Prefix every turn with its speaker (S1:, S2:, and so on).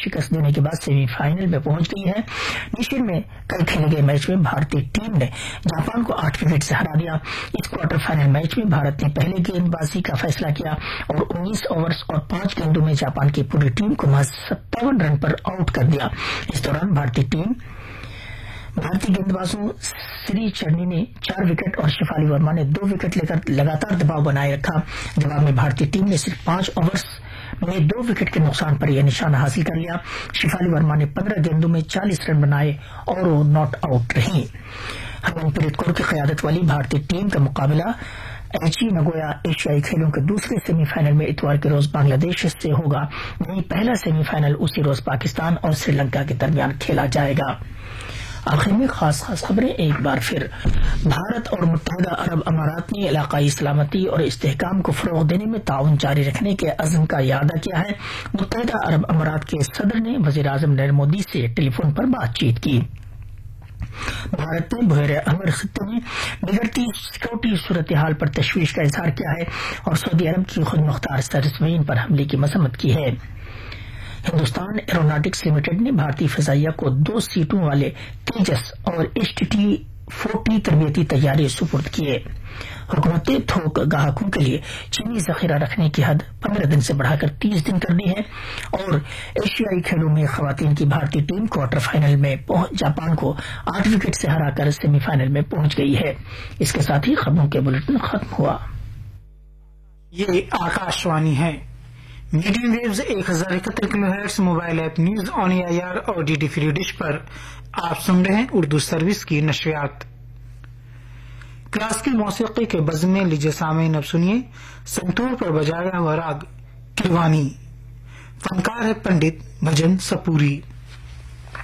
S1: شکست دینے کے بعد سیمی فائنل میں پہنچ گئی ہے۔ نیشن میں کل کھیلے گئے میچ میں بھارتی ٹیم نے جاپان کو 8 وکٹ سے ہرا دیا۔ اس کوارٹر فائنل میچ میں بھارت نے پہلے گیند بازی کا فیصلہ کیا اور 19 اوورز اور 5 گیندوں میں جاپان کی پوری ٹیم کو محض 57 رن پر آؤٹ کر دیا۔ اس دوران بھارتی گیندبازوں سری چرنی نے 4 وکٹ اور شفالی ورما نے 2 وکٹ لے کر لگاتار دباؤ بنائے رکھا۔ جواب میں بھارتی ٹیم نے صرف 5 اوورز میں 2 وکٹ کے نقصان پر یہ نشانہ حاصل کر لیا۔ شفالی ورما نے 15 گیندوں میں 40 رن بنائے اور وہ ناٹ آؤٹ رہیں۔ ہرمن پریت کور کی قیادت والی بھارتی ٹیم کا مقابلہ ایچی نگویا ایشیائی کھیلوں کے دوسرے سیمی فائنل میں اتوار کے روز بنگلہ دیش سے ہوگا، وہیں پہلا سیمی فائنل اسی روز پاکستان اور سری لنکا کے درمیان کھیلا جائے گا۔ آخر میں خاص خبریں ایک بار پھر۔ بھارت اور متحدہ عرب امارات نے علاقائی سلامتی اور استحکام کو فروغ دینے میں تعاون جاری رکھنے کے عزم کا اعادہ کیا ہے۔ متحدہ عرب امارات کے صدر نے وزیر اعظم نریندر مودی سے ٹیلی فون پر بات چیت کی۔ بھارت نے بحیرہ احمر خطے میں بگڑتی سیکورٹی صورتحال پر تشویش کا اظہار کیا ہے اور سعودی عرب کی خود مختار سرزمین پر حملے کی مذمت کی ہے۔ ہندوستان ایروناٹکس لمیٹڈ نے بھارتی فضائیہ کو 2 سیٹوں والے تیجس اور HT-40 تربیتی طیارے سپرد کیے۔ حکومت نے تھوک گاہکوں کے لیے چینی ذخیرہ رکھنے کی حد 15 دن سے بڑھا کر 30 دن کر دی ہے اور ایشیائی کھیلوں میں خواتین کی بھارتی ٹیم کوارٹر فائنل میں جاپان کو 8 وکٹ سے ہرا کر سیمی فائنل میں پہنچ گئی ہے۔ اس کے ساتھ ہی خبروں کے بلیٹن ختم ہوا۔
S2: یہ آکاشوانی ہے۔ Medium views 1071 کلوہرٹز mobile app news on AIR اور DD فری ڈش پر آپ سن رہے ہیں اردو سروس کی نشریات۔ کلاسیکی موسیقی کے بزم میں لیجیے سامعین اب سنیے سنتور پر بجایا ہوا راگ کیروانی، فنکار ہے پنڈت بھجن سپوری۔